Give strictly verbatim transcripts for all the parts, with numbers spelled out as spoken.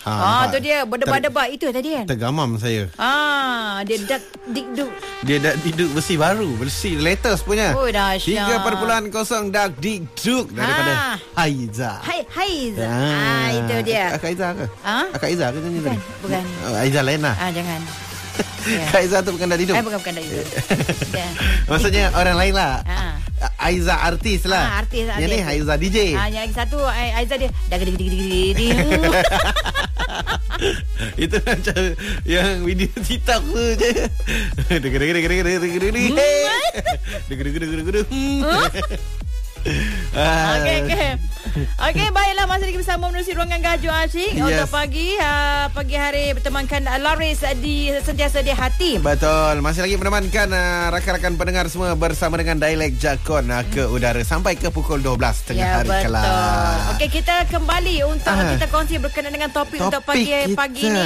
Ha, ah, tu dia berdebat-debat itu tadi kan. Tergamam saya. Ah, dia dak dikduk. Dia dak dikduk besi baru, besi latest punya. Oh, dahsyat. tiga perpuluhan kosong dak dikduk daripada Ha. Haiza. Hai Haiza. Ah, Ah, itu dia. Kak Haiza ke? Ha? Kak Haiza ke nyanyi Bukan, tadi? bukan. Oh, Haiza lain lah. Ah, jangan. Ya. Kak Haiza tu bukan dak dikduk. Eh, bukan bukan dak itu. Maksudnya orang lain lah. Ha. Haiza artis lah. Ah, artis, Yang ni artis. Haiza D J. Ah, yang satu Haiza dia dah gede gede gede gede. Itu macam yang video TikTok tu je. Okey, okey. Okey, baiklah, masih lagi bersama menerusi ruangan Gaju Asyik. Yes. Untuk pagi uh, pagi hari bertemankan uh, Laris uh, di sentiasa di hati. Betul, masih lagi menemankan uh, rakan-rakan pendengar semua bersama dengan Dialek Jakon uh, ke udara sampai ke pukul dua belas tengah Ya, hari betul. kelak. Okey, kita kembali untuk Ah. kita kongsi berkenaan dengan topik, Topik untuk pagi kita. pagi ni.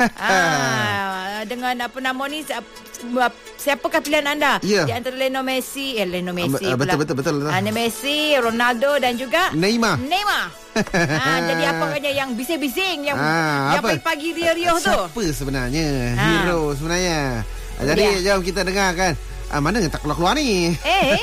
ah, dengan apa nama ni, siapakah pilihan anda? Ya. Di antara Lionel Messi, eh Lionel Messi Ah, pula. betul, betul, betul. Ah, Messi, Ronaldo dan juga Neymar. Neymar. ah, jadi apa katanya yang bising-bising, yang Ah, yang apa? pagi-pagi riuh-riuh tu? Siapa sebenarnya Ah. hero sebenarnya? Ah, Jadi Ya. jom kita dengarkan. Ah, mana yang tak keluar-keluar ni? Eh.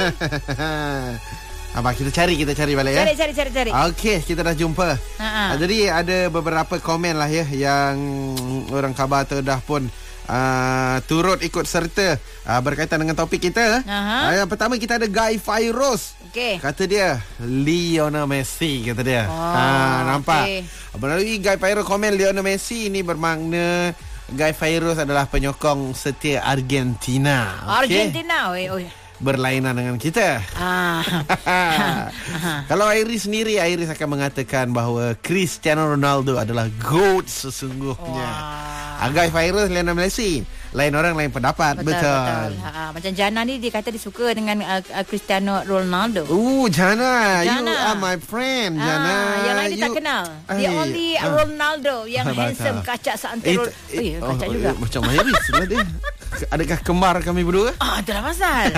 Abang, kita cari, kita cari balik ya. Cari, cari, cari, cari. Okey, kita dah jumpa. Ha-ha. Uh, jadi ada beberapa komen lah ya yang orang khabar tu dah pun uh, turut ikut serta uh, berkaitan dengan topik kita. Uh, yang pertama kita ada Guy Fairuz. Okey. Kata dia Lionel Messi, kata dia. Oh, ha, nampak. okey. Melalui Guy Fairuz komen Lionel Messi ini bermakna Guy Fairuz adalah penyokong setia Argentina. Okay? Argentina, oi, oi. Berlainan dengan kita. Ah. Kalau Iris sendiri, Iris akan mengatakan bahawa Cristiano Ronaldo adalah GOAT sesungguhnya. Guy Fairuz, Lionel Messi, lain orang lain pendapat. Betul, Betul, betul. Ha, macam Jana ni dia kata dia suka dengan uh, uh, Cristiano Ronaldo. Oh, Jana, you Jana. are my friend, Jana. Ah, yang lain dia you... tak kenal. The Ay, only ah. Ronaldo yang Ah, handsome, betul. kacak seantero. Eh, Eh, eh, kacak oh, juga. eh, Macam Iris lah dia. Adakah kembar kami berdua? Ah, itulah pasal.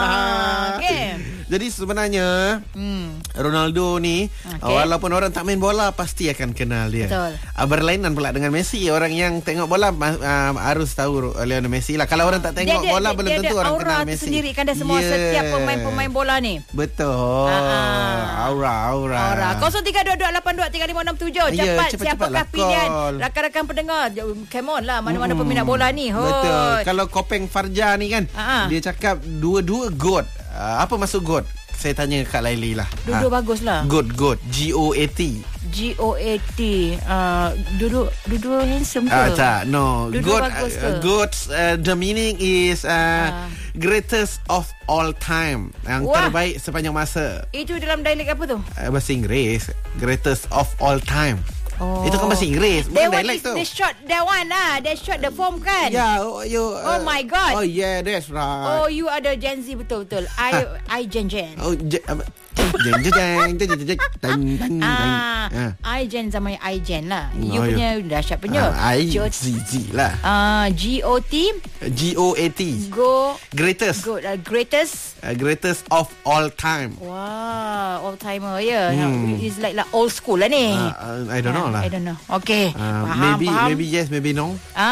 ah, okay. Jadi sebenarnya Hmm. Ronaldo ni Okey. walaupun orang tak main bola pasti akan kenal dia. Betul. Uh, berlainan pula dengan Messi. Orang yang tengok bola uh, harus tahu Lionel Messi lah. Kalau orang tak tengok Dia- dia- bola dia- belum dia tentu ada orang aura kenal tu Messi. sendiri kan, dah semua Yeah. setiap pemain-pemain bola ni. Betul. Ah. Aura, aura. Aura. kosong tiga dua dua lapan dua tiga lima enam tujuh. Ya, Cepat, cepat-cepat siapakah lah, pilihan call. rakan-rakan pendengar? Come on lah, mana-mana Hmm. peminat bola ni. Hoi. Betul. Kalau Kopeng Farja ni kan, Ah. dia cakap dua-dua GOAT. Uh, apa maksud GOAT? Saya tanya Kak Laili lah. Dua-dua Ah. bagus lah. GOAT, GOAT. G O A T. G O A T. Uh, duduk duduk handsome ke? Ah, tak, no. Dua-dua GOAT, bagus ke? uh, GOAT, uh, the meaning is uh, Ah. greatest of all time. Yang Wah. terbaik sepanjang masa. Itu dalam dialek apa tu? Uh, bahasa Inggeris, greatest of all time. Oh. Itu kan bahasa Inggeris, That bukan one dialek is tu. the short, that one lah. That short, the form kan? Yeah, oh, you, uh, Oh my God. Oh yeah, that's right. Oh, you ada Gen Z betul-betul. I I Gen Gen. Oh, je, uh, jeng jeng jeng jeng jeng jeng tang tang tang. Ah, I Gen sama I Gen lah. You Oh, punya dahsyat punya. Ah, I G O- Z Z lah. Ah, G O T G O A T. Go Greatest. Good uh, Greatest. Uh, greatest of all time. Wow, old timer ya. Yeah. Hmm. It's like like old school lah ni. Uh, uh, I don't know Ah, lah. I don't know. Okay. Uh, faham, maybe faham. maybe yes, maybe no.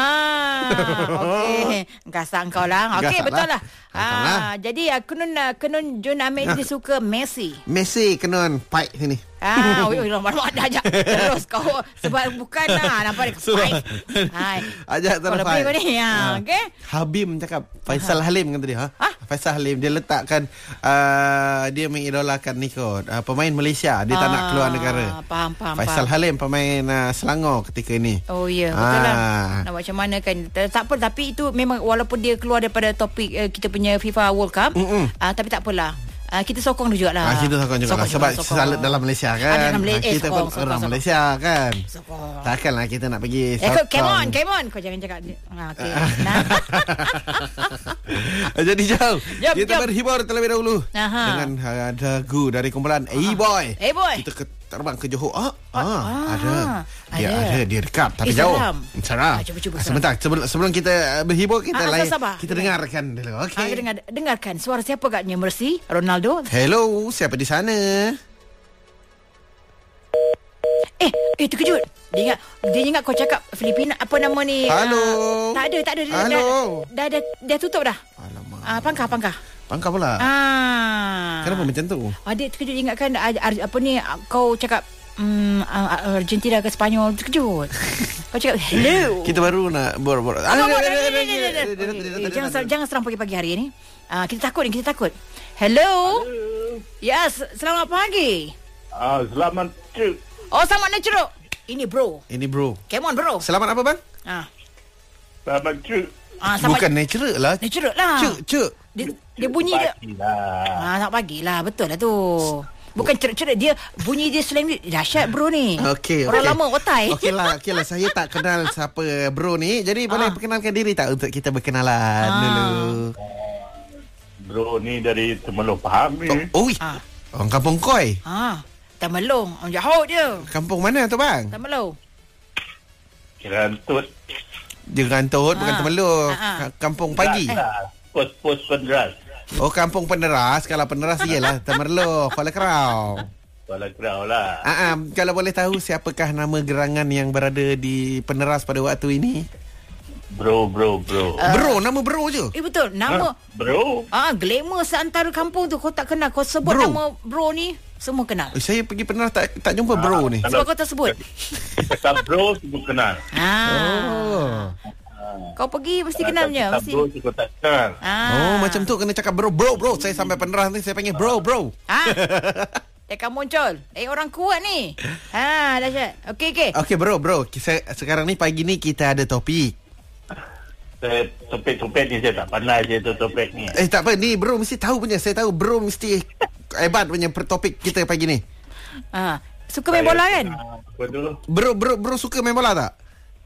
Ah, okey. Gasak kau lah. Okey, Gasak betul lah. lah. Betul Ah, lah. jadi uh, kenun uh, kenun Jun Ahmed dia suka Messi. Messi kenon pipe sini. Ah, oi oi lama ada ajak. Terus kau sebab bukan lah nampak dia Sebab- five. Hai. Ajak Kau terus lebih kau ni. Ha, okey. Habim cakap Faisal Halim kata dia. Ha? Faisal Halim dia letakkan uh, dia mengidolakan ni kot uh, pemain Malaysia, dia tak nak keluar negara. Faham, faham, Faisal faham. Halim pemain uh, Selangor ketika ini. Oh ya, yeah, betul lah. Ah. Nak buat macam mana kan. Tak tak apa, tapi itu memang walaupun dia keluar daripada topik uh, kita punya FIFA World Cup, uh, tapi tak apalah. Uh, kita sokong dia jugalah. Ah, kita sokong juga lah. Sebab salut dalam Malaysia kan. Ah, dalam Malaysia. Ah, kita Eh, pun sokong, sokong, orang sokong. Malaysia kan. Sokong. Takkanlah kita nak pergi Eh, kau, come on, sokong. come on. Kau jangan cakap. Ha, okey. Nah. Jadi jauh. Jom, Kita jom. berhibur terlebih dahulu. Aha. Dengan uh, lagu dari kumpulan A-Boy. A-Boy. Kita ke, terbang ke Johor. Ah, ah, ah, ada. Dia ada. ada. Dia dekat tapi Eh, jauh. seram. Seram. Ah, cuba, cuba, Ah, seram. Sebentar. Sebelum, sebelum kita uh, berhibur, kita Ah, lain. sabar, sabar. Kita dengarkan dulu. Ah, Okey. dengar, dengarkan suara siapa katnya? Mercy, Ronaldo. Hello, siapa di sana? Eh, eh terkejut. Dia ingat dia ingat kau cakap Filipina apa nama ni? Halo. Uh, tak ada, tak ada. Dia, Halo. Dah, dah, dah, dah tutup dah. Alamak. Ah, uh, pangkah, pangkah. Pangkah pula. Ah. Kenapa macam tu? Adik terkejut ingatkan apa ni kau cakap um, Argentina ke Sepanyol, terkejut. Kau cakap hello. Kita baru nak bor-bor. Jangan jangan serang pagi-pagi hari ni. Ah, kita takut ni, kita takut. Hello. Hello. Yes, selamat pagi. Ah, selamat cuk. Oh, selamat nak ceruk. Ini bro. Ini bro. Come on bro. Selamat apa bang? Ah. Selamat cuk. Ah, selamat. Bukan natural lah. Natural lah. Cuk, cuk. Dia, dia bunyi dia. Ah, nak pagi lah. Betul lah tu. Bukan cerut-cerut. Dia bunyi dia slang dia. Dahsyat bro ni. Okey, orang okay. lama otai. Okey lah, okey lah. Saya tak kenal siapa bro ni. Jadi boleh Ah. perkenalkan diri tak untuk kita berkenalan Ah. dulu? Bro ni dari Temelong Pahang ni. Oh, oi. Ah. Orang kampung Koi. Ah, Tamelong. Orang jauh dia. Kampung mana tu bang? Tamelong. Kerantut. Jerantut, bukan Ah. Temelong. Ah, ah. Kampung Pagi. Lah. Pos-pos penderas. Oh, Kampung Peneras. Kalau Peneras iyalah Temerloh, Kuala Kerau. Kuala Kerau lah. Ah, ah, kalau boleh tahu siapakah nama gerangan yang berada di Peneras pada waktu ini? Bro, bro, bro. Uh, Bro, nama bro je. Eh betul. Nama. Ha? Bro. Ah, glamour seantara kampung tu. Kau tak kenal. Kau sebut Bro. nama bro ni. Semua kenal. Eh, saya pergi Peneras tak tak jumpa bro ni. Sebab kau tak sebut. Cakap bro, semua kenal. Ah. Oh. Kau pergi mesti kenal punya. Cakap Mesti. bro, semua tak kenal. Ah. Oh, macam tu kena cakap bro, bro, bro. Saya sampai Peneras ni saya panggil bro, bro. Ah. Tekan muncul. Eh, orang kuat ni. Ha, dahsyat. Okey, okey. Okey bro, bro. Kita, sekarang ni pagi ni kita ada topik. Saya topik-topik ni saya tak pandai je tu topik ni. Eh tak apa, ni bro mesti tahu punya. Saya tahu bro mesti hebat punya topik kita pagi ni. Ah, suka main bola kan? Apa tu? Bro, bro, bro suka main bola tak?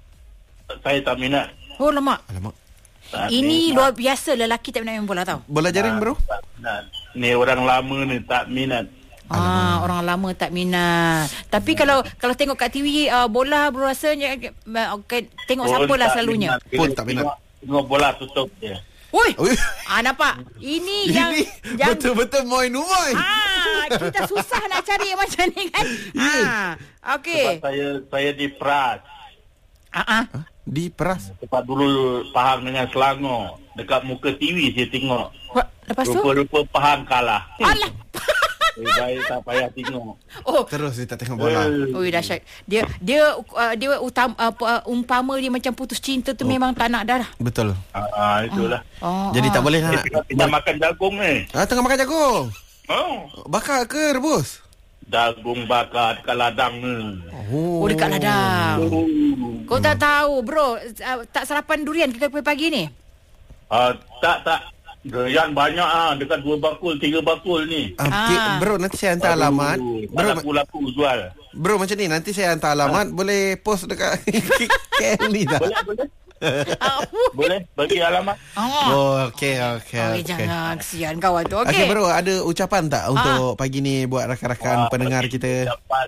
Saya tak minat. Oh, lemak. Alamak. Tak Ini minat. luar biasa lelaki tak minat main bola tau. Bola jaring bro? Tak minat. Ni orang lama ni tak minat. Ah, orang lama tak minat. Tapi kalau kalau tengok kat T V uh, bola bro rasanya uh, okay, tengok Pun siapa lah tak selalunya. minat. Pun tak minat. Tengok, tengok bola tutup je. Woi. Oi. Ah, nampak. Ini yang Ini yang betul-betul moin umoi. ah, kita susah nak cari yang macam ni kan. Ah, okey. Sebab saya saya di Peras. Ah ah. Ha? Di Peras. Tempat dulu Pahang dengan Selangor. Dekat muka T V saya tengok. Wah, lepas tu? Rupa-rupa Pahang kalah. Alah. Lebih baik tak payah tengok. Oh, Terus dia tak tengok bola. Eh, oi dahsyat. Dia dia uh, dia utam, uh, uh, umpama dia macam putus cinta tu oh. memang tak nak dah. Betul. Ah, itulah. Oh. Jadi oh. tak boleh Eh, nak. tengah, tengah makan jagung ni. Ah, tengah makan jagung. Oh. Bakar ke rebus? Jagung bakar dekat ladang ni. Oh, dekat ladang. Oh. Kau tak tahu bro, uh, tak sarapan durian ke pagi ni? Ah, tak, tak. Durian banyak ah, dekat dua bakul, tiga bakul ni. Ah, Ah. ki- bro nanti saya hantar alamat. Bro, Bro, ma- laku-laku jual. bro macam ni nanti saya hantar alamat. Boleh post dekat K L ni tak? Boleh, boleh. Ah, Boleh, bagi alamat. oh. Oh, okey okey. Okay, okey. jangan kesian kawan tu. Okey Okey. bro, ada ucapan tak untuk pagi ni buat rakan-rakan Ah, pendengar bagi kita? ucapan,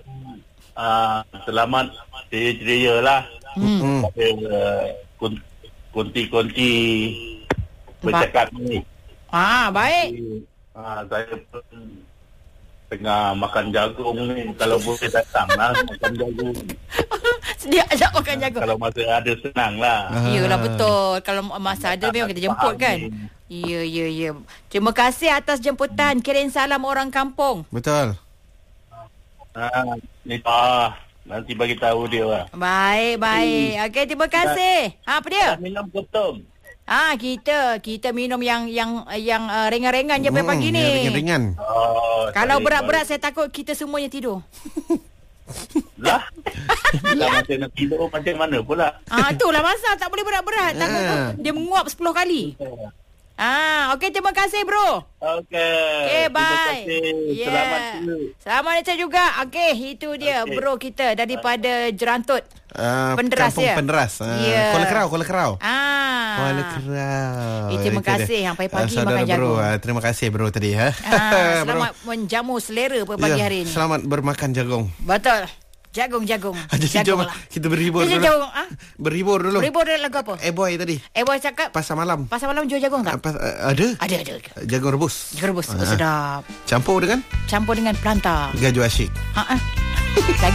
ah, selamat ceria-ceria lah. Hmm. Pada uh, kun- konti-konti bercakap ni. Ah, baik. Ah, saya pun tengah makan jagung ni. Kalau boleh datang lah makan jagung. Dia ajak makan jagung. Kalau masa ada senang lah. Ah. Iyalah betul. Kalau masa ada memang kita jemput kan. Ya, ya, ya. Terima kasih atas jemputan. Kirim salam orang kampung. Betul. Ah, ni ah, nanti bagi tahu dia lah. Baik, baik. Okey, terima kasih. Ha, apa dia? Minum ketum. Ah, kita kita minum yang yang yang uh, ringan-ringan je Hmm, pagi ni. yang ringan-ringan. Oh, Kalau saya- berat-berat saya takut kita semuanya tidur. Lah. Dah macam nak tidur macam mana pula? Ah, itulah masa tak boleh berat-berat. Takut Ah. dia menguap sepuluh kali. Ah, okey, terima kasih bro. Okey. Okay, Terima bye. kasih. Yeah. Selamat dulu. Selamat Encik juga. Okey, itu dia Okey. bro kita daripada Jerantut. Uh, Penderas, Kampung ya? Penderas. Uh, Ya. Kuala Kerau, Kuala Kerau. Ah. Kuala Kerau. Eh, terima Itu kasih dia. yang pagi-pagi Ah, saudara makan jagung. bro, uh, terima kasih bro tadi ha. Ah, Bro. selamat menjamu selera pada pagi Ya, hari ini. Selamat bermakan jagung. Betul. Jagung-jagung. Jadi jom Jagung lah. kita berhibur Dia dulu. jagung, ah? Berhibur dulu. Beribur dia lagu apa? Eh boy tadi. Eh, boy cakap Pasar malam. pasal malam jual jagung tak? Pas, uh, ada? Ada, ada. Jagung rebus. Jagung rebus. Oh, Ah. sedap. Campur dengan Campur dengan pelantah. gaju asyik. Ha ah.